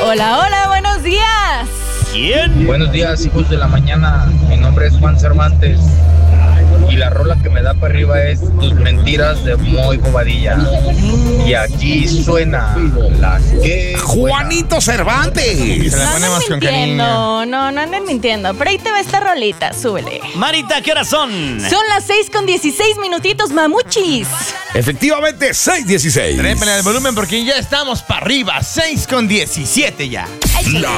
Hola, hola, buenos días. ¿Quién? Buenos días, hijos de la mañana. Mi nombre es Juan Cervantes. Y la rola que me da para arriba es Tus mentiras de Moy Bobadilla. Y aquí suena la que... Juanito Cervantes. Se la ponemos con cariño. No anden mintiendo. Pero ahí te va esta rolita, súbele. Marita, ¿qué horas son? Son las 6:16 minutitos, mamuchis. Efectivamente, 6:16. Trépele al volumen porque ya estamos para arriba. 6:17 ya. Échale.